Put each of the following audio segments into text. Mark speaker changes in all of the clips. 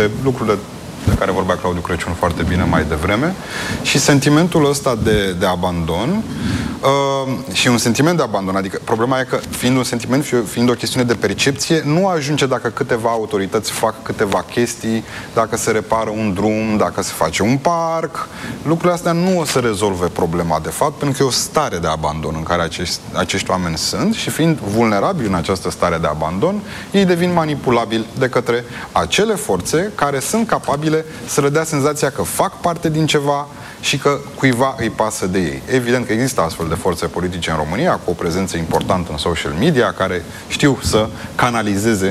Speaker 1: de lucrurile de care vorbea Claudiu Crăciun foarte bine mai devreme, și sentimentul ăsta de abandon și un sentiment de abandon, adică problema e că fiind un sentiment, fiind o chestiune de percepție, nu ajunge dacă câteva autorități fac câteva chestii, dacă se repară un drum, dacă se face un parc. Lucrurile astea nu o să rezolve problema de fapt, pentru că e o stare de abandon în care acești oameni sunt și fiind vulnerabili în această stare de abandon, ei devin manipulabili de către acele forțe care sunt capabile să le dea senzația că fac parte din ceva și că cuiva îi pasă de ei. Evident că există astfel de forțe politice în România, cu o prezență importantă în social media, care știu să canalizeze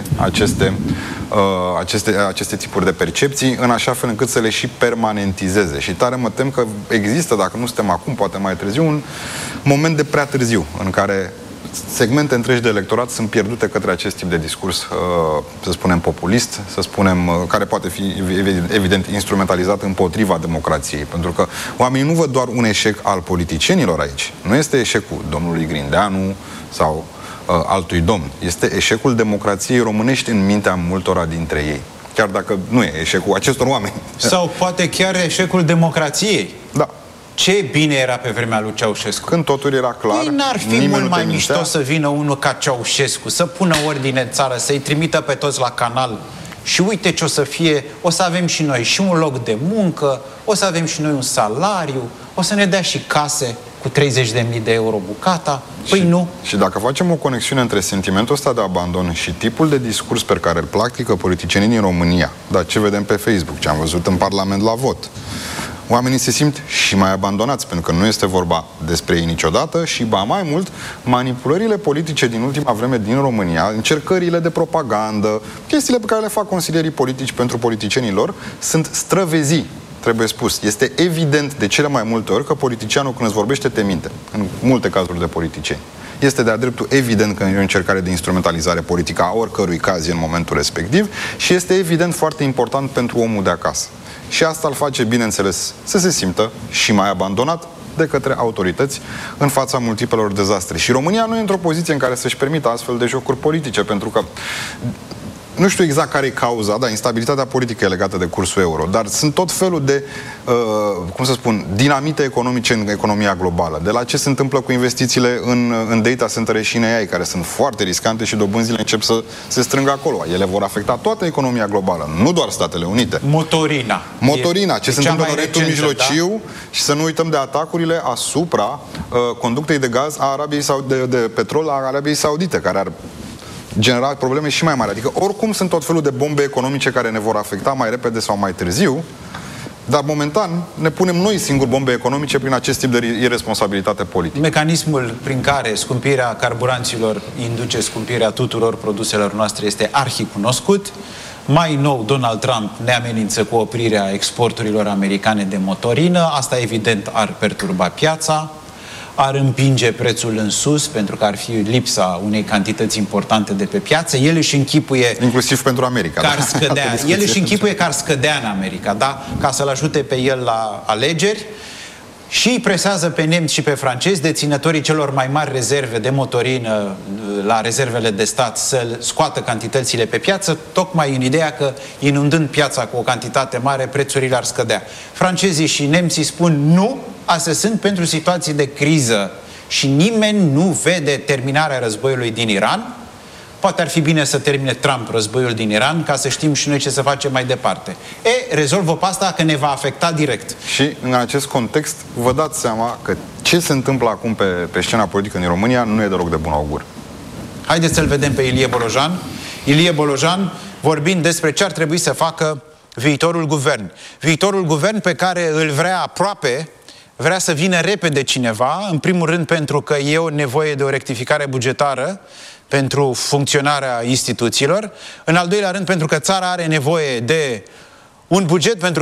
Speaker 1: aceste tipuri de percepții în așa fel încât să le și permanentizeze. Și tare mă tem că există, dacă nu suntem acum, poate mai târziu, un moment de prea târziu, în care segmente întregi de electorat sunt pierdute către acest tip de discurs, să spunem, populist, să spunem, care poate fi, evident, instrumentalizat împotriva democrației. Pentru că oamenii nu văd doar un eșec al politicienilor aici. Nu este eșecul domnului Grindeanu sau altui domn. Este eșecul democrației românești în mintea multora dintre ei. Chiar dacă nu e eșecul acestor oameni.
Speaker 2: Sau poate chiar eșecul democrației.
Speaker 1: Da.
Speaker 2: Ce bine era pe vremea lui Ceaușescu.
Speaker 1: Când totul era clar.
Speaker 2: N-ar fi mult mai mișto să vină unul ca Ceaușescu, să pună ordine în țară, să-i trimită pe toți la canal. Și uite ce o să fie, o să avem și noi și un loc de muncă, o să avem și noi un salariu, o să ne dea și case cu 30.000 de euro bucata. Păi nu.
Speaker 1: Și dacă facem o conexiune între sentimentul ăsta de abandon și tipul de discurs pe care îl practică politicienii din România, dar ce vedem pe Facebook, ce am văzut în Parlament la vot, oamenii se simt și mai abandonați, pentru că nu este vorba despre ei niciodată și, ba mai mult, manipulările politice din ultima vreme din România, încercările de propagandă, chestiile pe care le fac consilierii politici pentru politicienii lor, sunt străvezii, trebuie spus. Este evident de cele mai multe ori că politicianul, când îți vorbește, te minte. În multe cazuri de politicieni. Este de-a dreptul evident că e o încercare de instrumentalizare politică a oricărui caz în momentul respectiv și este evident foarte important pentru omul de acasă. Și asta îl face, bineînțeles, să se simtă și mai abandonat de către autorități în fața multiplelor dezastre. Și România nu e într-o poziție în care să-și permită astfel de jocuri politice, pentru că nu știu exact care e cauza, dar instabilitatea politică e legată de cursul euro, dar sunt tot felul de, cum să spun, dinamite economice în economia globală. De la ce se întâmplă cu investițiile în data center și în AI, care sunt foarte riscante și dobânzile încep să se strângă acolo. Ele vor afecta toată economia globală, nu doar Statele Unite. Motorina, ce se întâmplă în Orientul Mijlociu, da? Și să nu uităm de atacurile asupra conductei de gaz a Arabiei de petrol a Arabiei Saudite, care ar genera probleme și mai mari. Adică oricum sunt tot felul de bombe economice care ne vor afecta mai repede sau mai târziu, dar momentan ne punem noi singuri bombe economice prin acest tip de irresponsabilitate politică.
Speaker 2: Mecanismul prin care scumpirea carburanților induce scumpirea tuturor produselor noastre este arhicunoscut. Mai nou, Donald Trump ne amenință cu oprirea exporturilor americane de motorină. Asta evident ar perturba piața, ar împinge prețul în sus, pentru că ar fi lipsa unei cantități importante de pe piață. El își închipuie...
Speaker 1: Inclusiv pentru America.
Speaker 2: Că ar scădea. El își închipuie că ar scădea în America, da? Ca să-l ajute pe el la alegeri. Și îi presează pe nemți și pe francezi, deținătorii celor mai mari rezerve de motorină la rezervele de stat, să scoată cantitățile pe piață, tocmai în ideea că, inundând piața cu o cantitate mare, prețurile ar scădea. Francezii și nemții spun nu, astea sunt pentru situații de criză și nimeni nu vede terminarea războiului din Iran. Poate ar fi bine să termine Trump războiul din Iran, ca să știm și noi ce să facem mai departe. Rezolvă pe asta că ne va afecta direct.
Speaker 1: Și în acest context vă dați seama că ce se întâmplă acum pe scena politică din România nu e deloc de bun augur.
Speaker 2: Haideți să-l vedem pe Ilie Bolojan. Ilie Bolojan vorbind despre ce ar trebui să facă viitorul guvern. Viitorul guvern pe care îl vrea aproape, vrea să vină repede cineva, în primul rând pentru că e o nevoie de o rectificare bugetară pentru funcționarea instituțiilor, în al doilea rând pentru că țara are nevoie de un buget pentru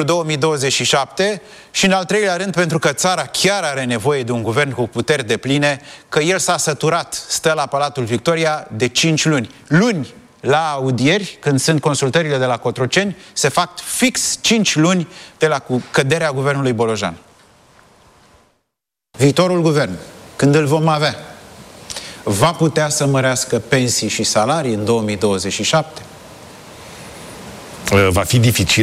Speaker 2: 2027 și în al treilea rând pentru că țara chiar are nevoie de un guvern cu puteri depline, că el s-a săturat, stă la Palatul Victoria de 5 luni. Luni, la audieri, când sunt consultările de la Cotroceni, se fac fix 5 luni de la căderea guvernului Bolojan. Viitorul guvern, când îl vom avea, va putea să mărească pensii și salarii în 2027?
Speaker 3: Va fi dificil.